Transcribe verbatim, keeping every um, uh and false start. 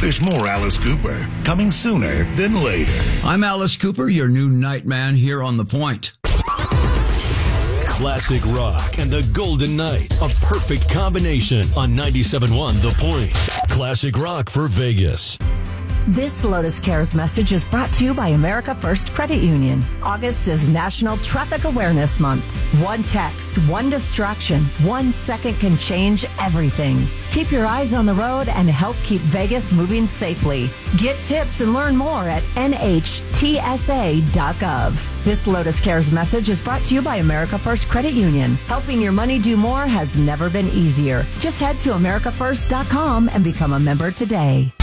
There's more Alice Cooper coming sooner than later. I'm Alice Cooper, your new Nightman here on The Point. Classic rock and the Golden Knights. A perfect combination on ninety-seven point one The Point. Classic rock for Vegas. This Lotus Cares message is brought to you by America First Credit Union. August is National Traffic Awareness Month. One text, one distraction, one second can change everything. Keep your eyes on the road and help keep Vegas moving safely. Get tips and learn more at N H T S A dot gov. This Lotus Cares message is brought to you by America First Credit Union. Helping your money do more has never been easier. Just head to America First dot com and become a member today.